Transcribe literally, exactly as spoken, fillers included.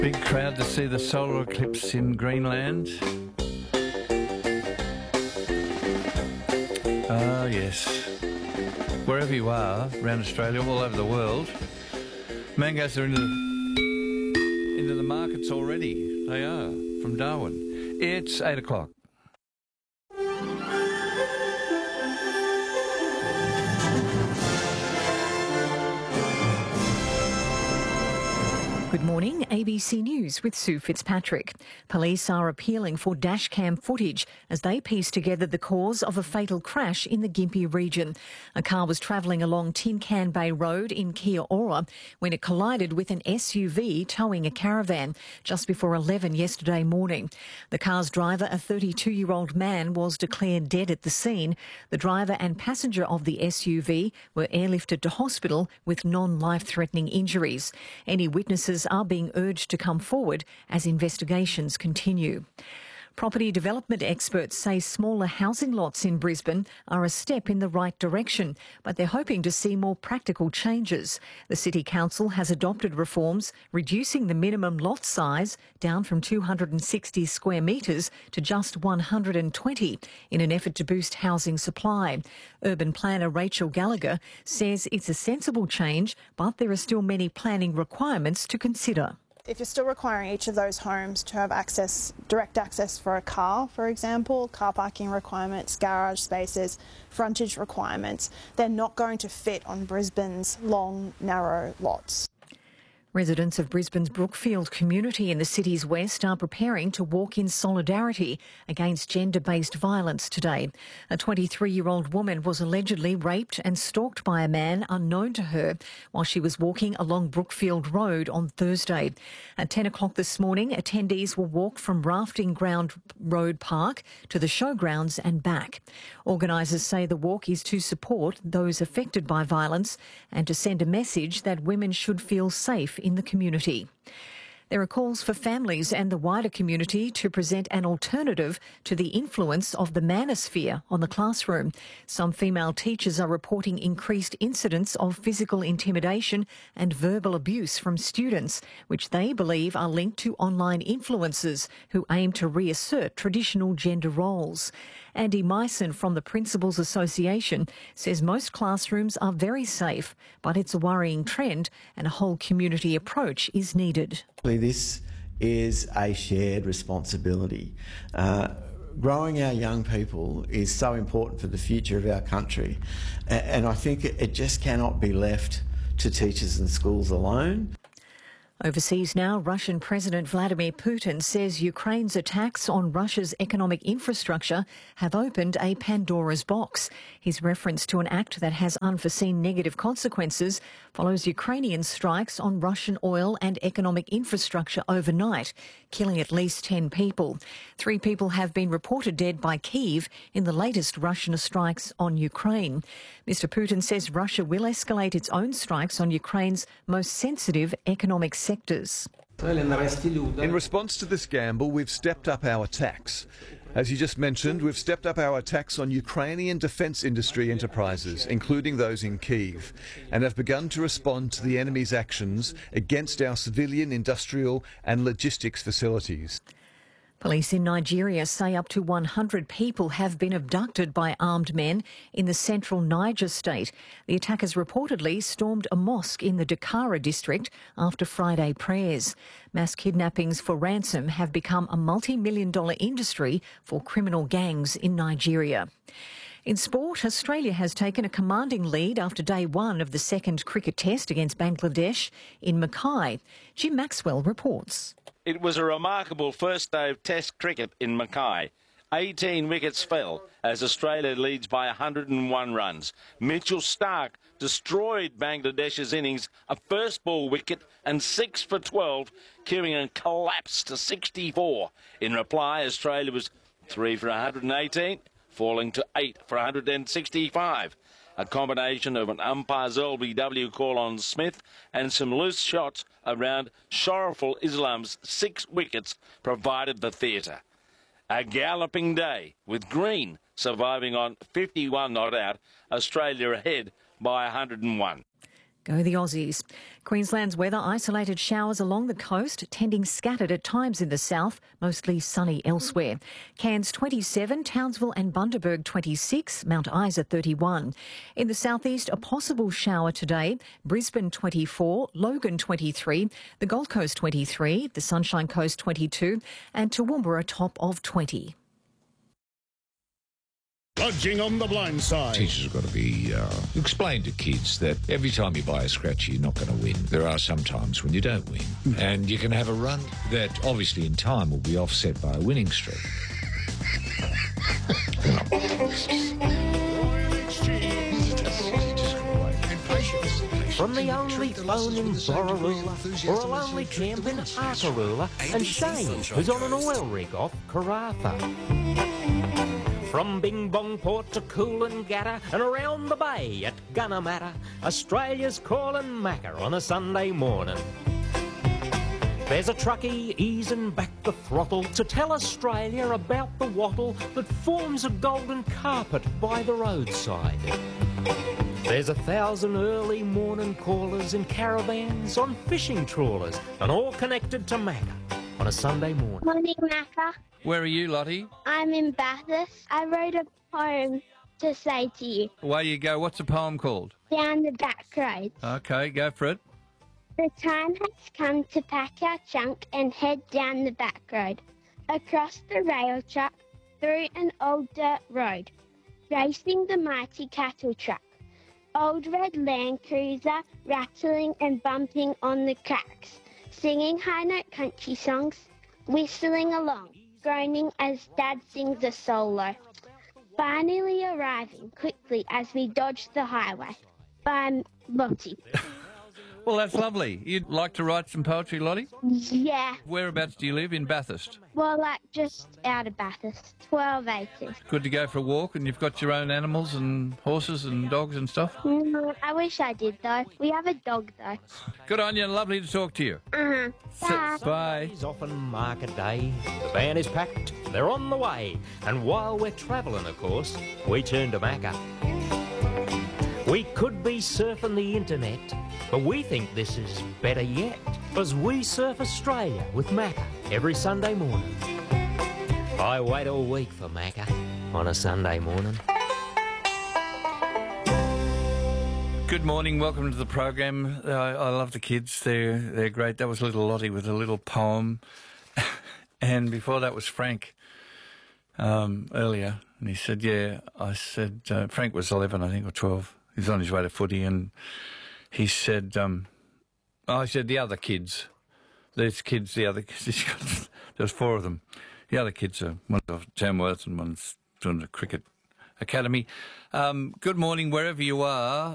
Big crowd to see the solar eclipse in Greenland. Ah, yes. Wherever you are, around Australia, all over the world, mangoes are into the, into the markets already. They are, from Darwin. It's eight o'clock. Good morning, A B C News with Sue Fitzpatrick. Police are appealing for dashcam footage as they piece together the cause of a fatal crash in the Gympie region. A car was travelling along Tin Can Bay Road in Kia Ora when it collided with an S U V towing a caravan just before eleven yesterday morning. The car's driver, a thirty-two-year-old man, was declared dead at the scene. The driver and passenger of the S U V were airlifted to hospital with non-life-threatening injuries. Any witnesses are being urged to come forward as investigations continue. Property development experts say smaller housing lots in Brisbane are a step in the right direction, but they're hoping to see more practical changes. The City Council has adopted reforms, reducing the minimum lot size down from two hundred sixty square metres to just one hundred twenty in an effort to boost housing supply. Urban planner Rachel Gallagher says it's a sensible change, but there are still many planning requirements to consider. If you're still requiring each of those homes to have access, direct access for a car, for example, car parking requirements, garage spaces, frontage requirements, they're not going to fit on Brisbane's long, narrow lots. Residents of Brisbane's Brookfield community in the city's west are preparing to walk in solidarity against gender-based violence today. A twenty-three-year-old woman was allegedly raped and stalked by a man unknown to her while she was walking along Brookfield Road on Thursday. At ten o'clock this morning, attendees will walk from Rafting Ground Road Park to the showgrounds and back. Organisers say the walk is to support those affected by violence and to send a message that women should feel safe in the community. There are calls for families and the wider community to present an alternative to the influence of the manosphere on the classroom. Some female teachers are reporting increased incidents of physical intimidation and verbal abuse from students, which they believe are linked to online influencers who aim to reassert traditional gender roles. Andy Myson from the Principals Association says most classrooms are very safe, but it's a worrying trend and a whole community approach is needed. This is a shared responsibility. Uh, growing our young people is so important for the future of our country, and I think it just cannot be left to teachers and schools alone. Overseas now, Russian President Vladimir Putin says Ukraine's attacks on Russia's economic infrastructure have opened a Pandora's box. His reference to an act that has unforeseen negative consequences follows Ukrainian strikes on Russian oil and economic infrastructure overnight, killing at least ten people. Three people have been reported dead by Kyiv in the latest Russian strikes on Ukraine. Mister Putin says Russia will escalate its own strikes on Ukraine's most sensitive economic sectors. In response to this gamble, we've stepped up our attacks. As you just mentioned, we've stepped up our attacks on Ukrainian defence industry enterprises, including those in Kyiv, and have begun to respond to the enemy's actions against our civilian, industrial and logistics facilities. Police in Nigeria say up to one hundred people have been abducted by armed men in the central Niger state. The attackers reportedly stormed a mosque in the Dakara district after Friday prayers. Mass kidnappings for ransom have become a multi-million dollar industry for criminal gangs in Nigeria. In sport, Australia has taken a commanding lead after day one of the second cricket test against Bangladesh in Mackay. Jim Maxwell reports. It was a remarkable first day of Test cricket in Mackay. eighteen wickets fell as Australia leads by one hundred and one runs. Mitchell Starc destroyed Bangladesh's innings, a first ball wicket and six for twelve, queuing and collapsed to sixty-four. In reply, Australia was three for one hundred and eighteen, falling to eight for one hundred and sixty-five. A combination of an umpire's L B W call on Smith and some loose shots around Shariful Islam's six wickets provided the theatre. A galloping day, with Green surviving on fifty-one not out, Australia ahead by one hundred and one. Go the Aussies. Queensland's weather, isolated showers along the coast, tending scattered at times in the south, mostly sunny elsewhere. Cairns twenty-seven, Townsville and Bundaberg twenty-six, Mount Isa thirty-one. In the southeast, a possible shower today. Brisbane twenty-four, Logan twenty-three, the Gold Coast twenty-three, the Sunshine Coast twenty-two and Toowoomba a top of twenty. Lodging on the blind side. Teachers have got to be uh, explain to kids that every time you buy a scratchy, you're not going to win. There are some times when you don't win, and you can have a run that obviously in time will be offset by a winning streak. From the only phone in Borroloola, or a lonely camp in Arkaroola, and Shane, who's on an oil rig off Karratha. From Bing Bong Port to Coolangatta and around the bay at Gunnamatta, Australia's calling Macca on a Sunday morning. There's a truckie easing back the throttle to tell Australia about the wattle that forms a golden carpet by the roadside. There's a thousand early morning callers in caravans on fishing trawlers and all connected to Macca on a Sunday morning. Morning, Macca. Where are you, Lottie? I'm in Bathurst. I wrote a poem to say to you. Away you go. What's the poem called? Down the back roads. Okay, go for it. The time has come to pack our junk and head down the back road. Across the rail track, through an old dirt road, racing the mighty cattle truck. Old red Land Cruiser, rattling and bumping on the cracks, singing high-note country songs, whistling along, groaning as Dad sings a solo. Finally arriving quickly as we dodge the highway. By Lottie. Well, that's lovely. You'd like to write some poetry, Lottie? Yeah. Whereabouts do you live? In Bathurst? Well, like just out of Bathurst, twelve acres. Good to go for a walk, and you've got your own animals and horses and dogs and stuff? Mm, I wish I did, though. We have a dog, though. Good on you. Lovely to talk to you. Uh-huh. Bye. Bye. It's often market day. The van is packed. They're on the way. And while we're travelling, of course, we turn to Macca. We could be surfing the internet, but we think this is better yet, because we surf Australia with Macca every Sunday morning. I wait all week for Macca on a Sunday morning. Good morning, welcome to the program. Uh, I love the kids, they're, they're great. That was little Lottie with a little poem. And before that was Frank um, earlier, and he said, yeah, I said, uh, Frank was eleven, I think, or twelve. He's on his way to footy, and he said, um, oh, I said, the other kids, these kids, the other kids, there's four of them. The other kids are, one's off Tamworth and one's doing the cricket academy. Um, good morning, wherever you are.